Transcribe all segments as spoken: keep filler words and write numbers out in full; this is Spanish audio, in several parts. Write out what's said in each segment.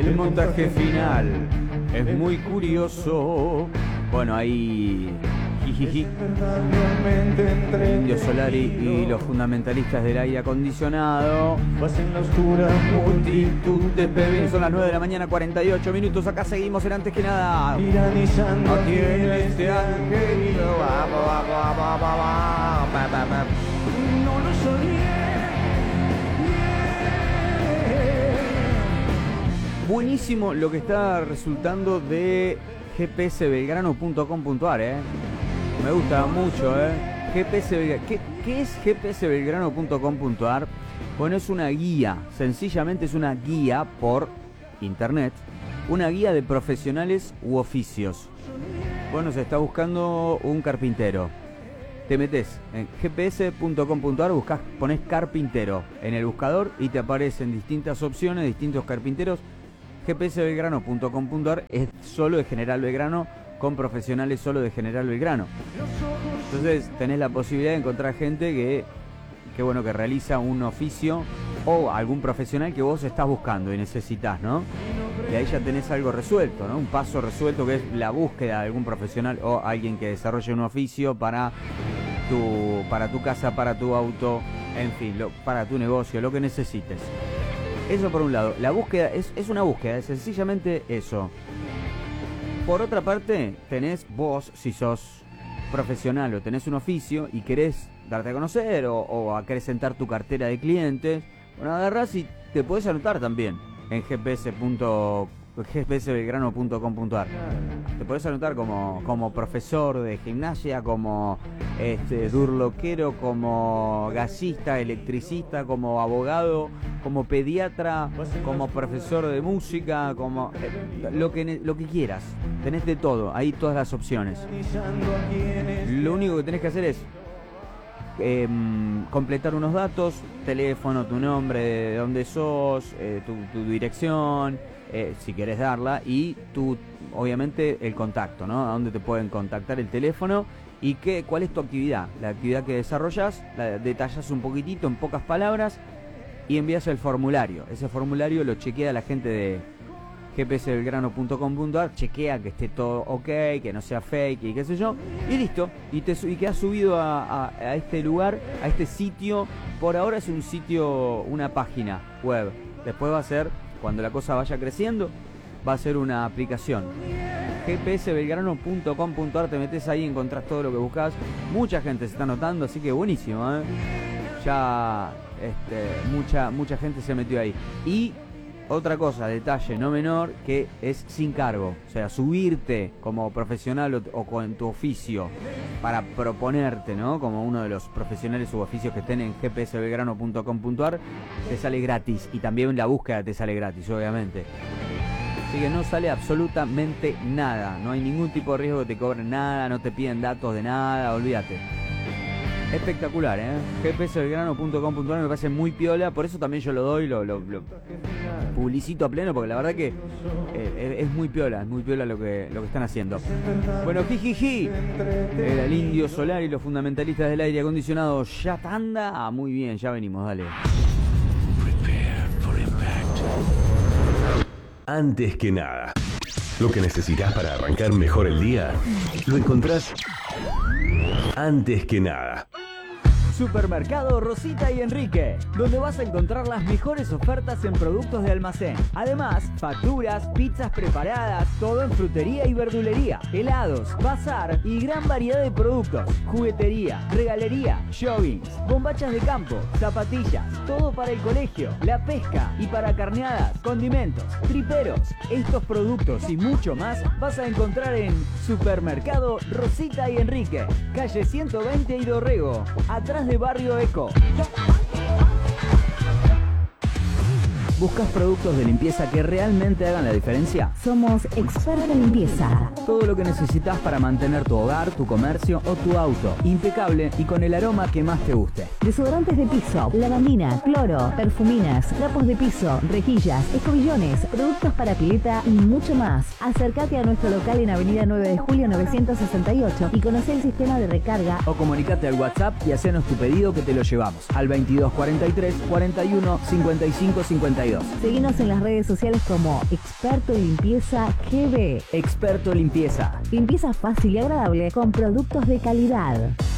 El montaje final es muy curioso. Bueno, ahí jijiji. Indio Solari y los fundamentalistas del aire acondicionado. Multitud de pebes. Son las nueve de la mañana, cuarenta y ocho minutos. Acá seguimos en Antes que Nada. Aquí en este ángel. No lo soñé. Buenísimo lo que está resultando de G P S belgrano punto com punto a r, eh. Me gusta mucho, eh. G P S Belgrano. ¿Qué, ¿Qué es G P S belgrano punto com punto a r? Bueno, es una guía. Sencillamente es una guía por internet. Una guía de profesionales u oficios. Bueno, se está buscando un carpintero. Te metes en G P S punto com punto a r, buscas, pones carpintero en el buscador y te aparecen distintas opciones, distintos carpinteros. G P S belgrano punto com punto a r es solo de General Belgrano, con profesionales solo de General Belgrano. Entonces tenés la posibilidad de encontrar gente que, que, bueno, que realiza un oficio o algún profesional que vos estás buscando y necesitas, ¿no? Y ahí ya tenés algo resuelto, ¿no? Un paso resuelto que es la búsqueda de algún profesional o alguien que desarrolle un oficio para tu, para tu casa, para tu auto, en fin, lo, para tu negocio, lo que necesites. Eso por un lado. La búsqueda es, es una búsqueda, es sencillamente eso. Por otra parte, tenés vos, si sos profesional o tenés un oficio y querés darte a conocer o, o acrecentar tu cartera de clientes, bueno, agarrás y te podés anotar también en G P S belgrano punto com punto a r. Te podés anotar como, como profesor de gimnasia, como este, durloquero, como gasista, electricista, como abogado, como pediatra, como profesor de música, como eh, lo que lo que quieras. Tenés de todo, ahí todas las opciones. Lo único que tenés que hacer es eh, completar unos datos, teléfono, tu nombre, de dónde sos, eh, tu, tu dirección, eh, si querés darla, y tu, obviamente, el contacto, ¿no? A dónde te pueden contactar, el teléfono, y qué, cuál es tu actividad, la actividad que desarrollas, la detallas un poquitito en pocas palabras y envías el formulario. Ese formulario lo chequea la gente de G P S belgrano punto com punto a r, chequea que esté todo ok, que no sea fake y qué sé yo, y listo, y, te, y quedas subido a, a, a este lugar, a este sitio. Por ahora es un sitio, una página web, después va a ser, cuando la cosa vaya creciendo, va a ser una aplicación. G P S belgrano punto com punto a r, te metes ahí y encontrás todo lo que buscas. Mucha gente se está anotando, así que buenísimo, ¿eh? Ya este, mucha, mucha gente se metió ahí. Y otra cosa, detalle no menor, que es sin cargo. O sea, subirte como profesional o, o con tu oficio para proponerte, ¿no? Como uno de los profesionales u oficios que estén en G P S belgrano punto com punto a r, te sale gratis. Y también la búsqueda te sale gratis, obviamente. Así que no sale absolutamente nada. No hay ningún tipo de riesgo que te cobren nada, no te piden datos de nada, olvídate. Espectacular, ¿eh? G P S belgrano punto com punto a r me parece muy piola, por eso también yo lo doy, lo, lo, lo publicito a pleno, porque la verdad que eh, es muy piola, es muy piola lo que, lo que están haciendo. Bueno, jijiji, el Indio Solari y los fundamentalistas del aire acondicionado, ya anda. Ah, muy bien, ya venimos, dale. Antes que nada, lo que necesitas para arrancar mejor el día, lo encontrás antes que nada. Supermercado Rosita y Enrique, donde vas a encontrar las mejores ofertas en productos de almacén. Además, facturas, pizzas preparadas, todo en frutería y verdulería, helados, bazar y gran variedad de productos. Juguetería, regalería, joggings, bombachas de campo, zapatillas, todo para el colegio, la pesca y para carneadas, condimentos, triperos. Estos productos y mucho más vas a encontrar en Supermercado Rosita y Enrique, calle ciento veinte y Dorrego, atrás de Barrio Eco. ¿Buscas productos de limpieza que realmente hagan la diferencia? Somos expertos en limpieza. Todo lo que necesitas para mantener tu hogar, tu comercio o tu auto impecable y con el aroma que más te guste. Desodorantes de piso, lavandina, cloro, perfuminas, trapos de piso, rejillas, escobillones, productos para pileta y mucho más. Acércate a nuestro local en Avenida nueve de julio novecientos sesenta y ocho y conoce el sistema de recarga. O comunicate al WhatsApp y hacenos tu pedido que te lo llevamos al veintidós cuarenta y tres cuarenta y uno cincuenta y cinco cincuenta y dos. rápidos. Seguinos en las redes sociales como Experto Limpieza G B. Experto Limpieza. Limpieza fácil y agradable con productos de calidad.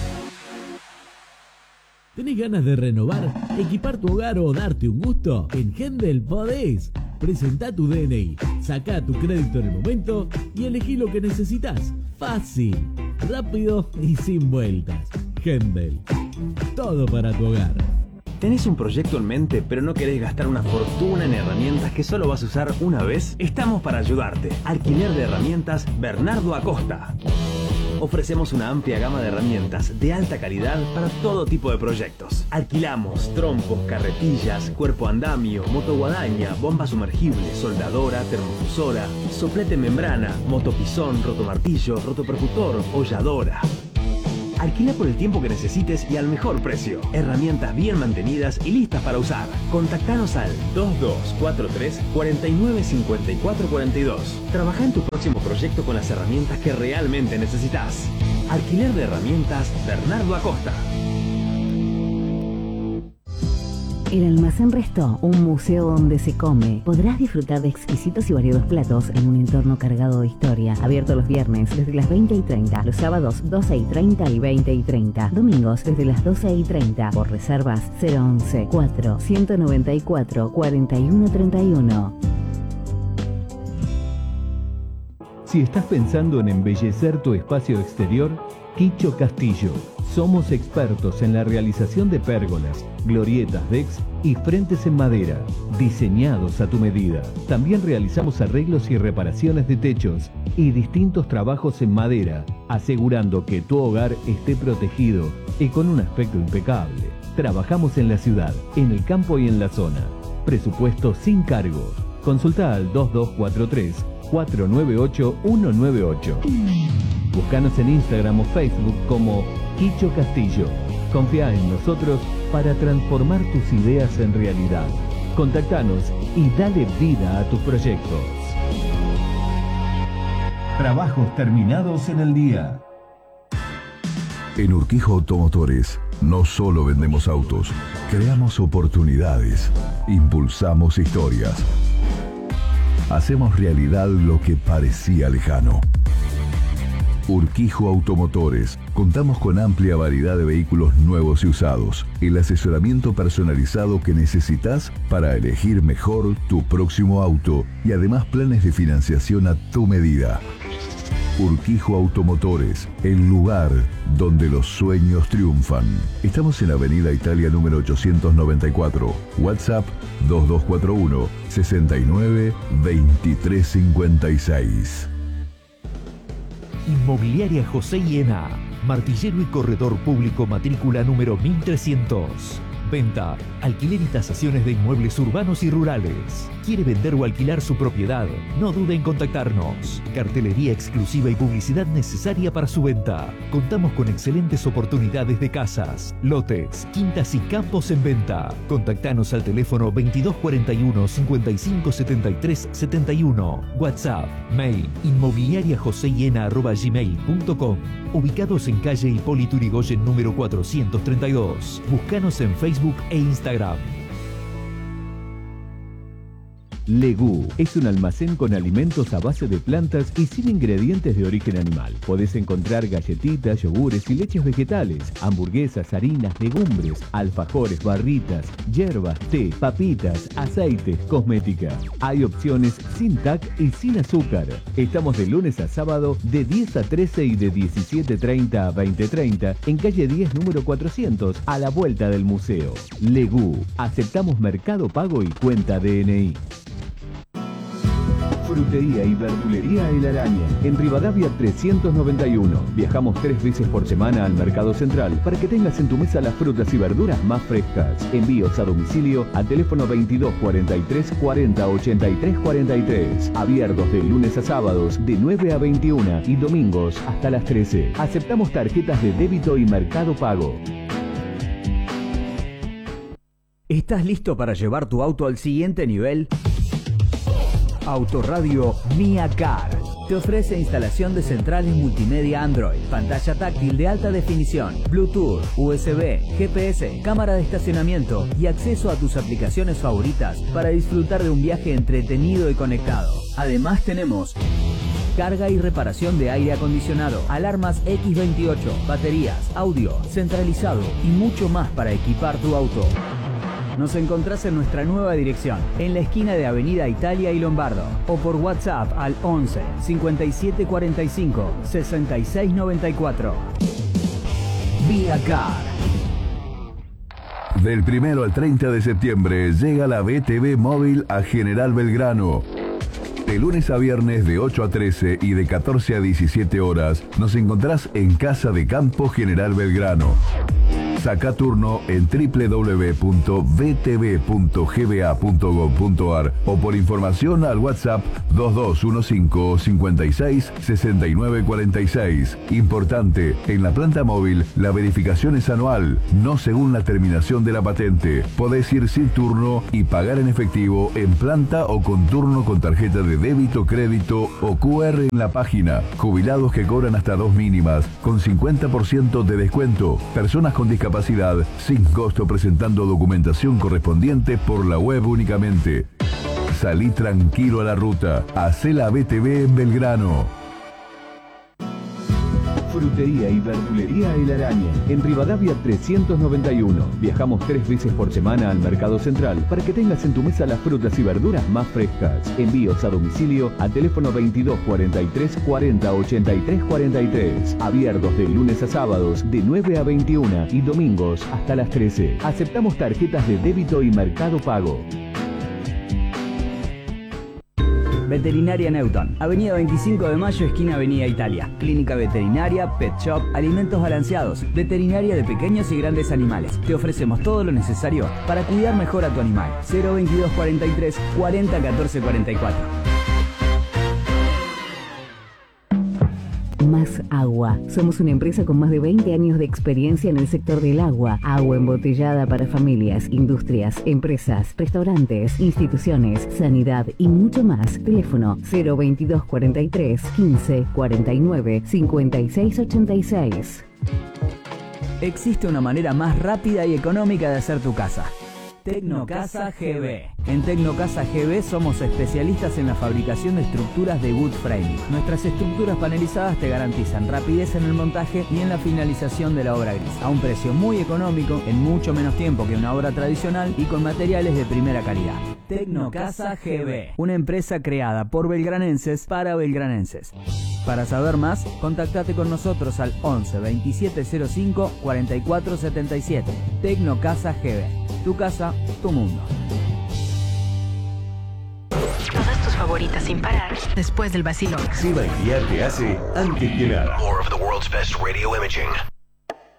¿Tenés ganas de renovar, equipar tu hogar o darte un gusto? En Hendel podés. Presentá tu D N I, sacá tu crédito en el momento y elegí lo que necesitas. Fácil, rápido y sin vueltas. Hendel, todo para tu hogar. ¿Tenés un proyecto en mente pero no querés gastar una fortuna en herramientas que solo vas a usar una vez? Estamos para ayudarte. Alquiler de herramientas Bernardo Acosta. Ofrecemos una amplia gama de herramientas de alta calidad para todo tipo de proyectos. Alquilamos trompos, carretillas, cuerpo andamio, motoguadaña, bomba sumergible, soldadora, termofusora, soplete membrana, motopisón, rotomartillo, rotopercutor, holladora. Alquila por el tiempo que necesites y al mejor precio. Herramientas bien mantenidas y listas para usar. Contactanos al dos dos cuatro tres, cuatro nueve cinco cuatro cuatro dos. Trabaja en tu próximo proyecto con las herramientas que realmente necesitas. Alquiler de herramientas Bernardo Acosta. El Almacén Resto, un museo donde se come. Podrás disfrutar de exquisitos y variados platos en un entorno cargado de historia. Abierto los viernes desde las veinte y treinta, los sábados doce y treinta y veinte y treinta, domingos desde las doce y treinta. Por reservas cero once, cuatro, ciento noventa y cuatro, cuarenta y uno treinta y uno. Si estás pensando en embellecer tu espacio exterior, Quicho Castillo. Somos expertos en la realización de pérgolas, glorietas, decks y frentes en madera, diseñados a tu medida. También realizamos arreglos y reparaciones de techos y distintos trabajos en madera, asegurando que tu hogar esté protegido y con un aspecto impecable. Trabajamos en la ciudad, en el campo y en la zona. Presupuesto sin cargo. Consulta al dos dos cuatro tres, cuatro nueve ocho, uno nueve ocho. Búscanos en Instagram o Facebook como Quicho Castillo. Confía en nosotros para transformar tus ideas en realidad. Contactanos y dale vida a tus proyectos. Trabajos terminados en el día. En Urquijo Automotores no solo vendemos autos, creamos oportunidades, impulsamos historias. Hacemos realidad lo que parecía lejano. Urquijo Automotores. Contamos con amplia variedad de vehículos nuevos y usados. El asesoramiento personalizado que necesitas para elegir mejor tu próximo auto y además planes de financiación a tu medida. Urquijo Automotores, el lugar donde los sueños triunfan. Estamos en Avenida Italia número ochocientos noventa y cuatro. WhatsApp dos dos cuatro uno, sesenta y nueve, veintitrés cincuenta y seis. Inmobiliaria José Hiena, martillero y corredor público, matrícula número mil trescientos. Venta, alquiler y tasaciones de inmuebles urbanos y rurales. ¿Quiere vender o alquilar su propiedad? No dude en contactarnos. Cartelería exclusiva y publicidad necesaria para su venta. Contamos con excelentes oportunidades de casas, lotes, quintas y campos en venta. Contactanos al teléfono veintidós cuarenta y uno, cincuenta y cinco setenta y tres setenta y uno. WhatsApp, mail, inmobiliariajosehiena arroba gmail punto com. Ubicados en calle Hipólito Yrigoyen número cuatrocientos treinta y dos. Búscanos en Facebook e Instagram. Legú es un almacén con alimentos a base de plantas y sin ingredientes de origen animal. Podés encontrar galletitas, yogures y leches vegetales, hamburguesas, harinas, legumbres, alfajores, barritas, hierbas, té, papitas, aceites, cosmética. Hay opciones sin T A C y sin azúcar. Estamos de lunes a sábado de diez a trece y de diecisiete treinta a veinte treinta en calle diez número cuatrocientos a la vuelta del museo. Legú. Aceptamos Mercado Pago y cuenta D N I. Frutería y verdulería El Araña, en Rivadavia trescientos noventa y uno. Viajamos tres veces por semana al Mercado Central para que tengas en tu mesa las frutas y verduras más frescas. Envíos a domicilio al teléfono veintidós cuarenta y tres, cuarenta, ochenta y tres cuarenta y tres. Abiertos de lunes a sábados de nueve a veintiuna y domingos hasta las trece. Aceptamos tarjetas de débito y Mercado Pago. ¿Estás listo para llevar tu auto al siguiente nivel? Autoradio Mia Car. te ofrece instalación de centrales multimedia Android, pantalla táctil de alta definición, Bluetooth, U S B, G P S, cámara de estacionamiento y acceso a tus aplicaciones favoritas para disfrutar de un viaje entretenido y conectado. Además tenemos carga y reparación de aire acondicionado, alarmas equis veintiocho, baterías, audio, centralizado y mucho más para equipar tu auto. Nos encontrás en nuestra nueva dirección, en la esquina de Avenida Italia y Lombardo, o por WhatsApp al once, cincuenta y siete cuarenta y cinco, sesenta y seis noventa y cuatro. Vía Car. Del primero al treinta de septiembre llega la B T V Móvil a General Belgrano. De lunes a viernes de ocho a trece y de catorce a diecisiete horas nos encontrás en Casa de Campo General Belgrano. Saca turno en doble u doble u doble u punto b t v punto g b a punto gov punto a r o por información al WhatsApp dos dos uno cinco, cinco seis, seis nueve cuatro seis. Importante, en la planta móvil la verificación es anual, no según la terminación de la patente. Podés ir sin turno y pagar en efectivo en planta o con turno con tarjeta de débito, crédito o Q R en la página. Jubilados que cobran hasta dos mínimas, con cincuenta por ciento de descuento. Personas con discapacidad sin costo presentando documentación correspondiente por la web únicamente. Salí tranquilo a la ruta. Hacé la B T V en Belgrano. Frutería y verdulería El Araña, en Rivadavia trescientos noventa y uno. Viajamos tres veces por semana al Mercado Central para que tengas en tu mesa las frutas y verduras más frescas. Envíos a domicilio a teléfono veintidós cuarenta y tres cuarenta ochenta y tres cuarenta y tres. Abiertos de lunes a sábados de nueve a veintiuna y domingos hasta las trece. Aceptamos tarjetas de débito y Mercado Pago. Veterinaria Newton, Avenida veinticinco de mayo, esquina Avenida Italia. Clínica veterinaria, pet shop, alimentos balanceados, veterinaria de pequeños y grandes animales. Te ofrecemos todo lo necesario para cuidar mejor a tu animal. cero veintidós cuarenta y tres cuarenta catorce cuarenta y cuatro. Más Agua. Somos una empresa con más de veinte años de experiencia en el sector del agua. Agua embotellada para familias, industrias, empresas, restaurantes, instituciones, sanidad y mucho más. Teléfono cero veintidós cuarenta y tres quince cuarenta y nueve cincuenta y seis ochenta y seis. Existe una manera más rápida y económica de hacer tu casa. Tecnocasa G B. En Tecnocasa G B somos especialistas en la fabricación de estructuras de wood framing. Nuestras estructuras panelizadas te garantizan rapidez en el montaje y en la finalización de la obra gris, a un precio muy económico, en mucho menos tiempo que una obra tradicional y con materiales de primera calidad. Tecnocasa G B, una empresa creada por belgranenses para belgranenses. Para saber más, contactate con nosotros al once veintisiete cero cinco cuarenta y cuatro setenta y siete. Tecnocasa G B. Tu casa, tu mundo. Todas tus favoritas sin parar después del vacilón. Seba Aguiar te hace antes que nada. More of the world's best radio imaging.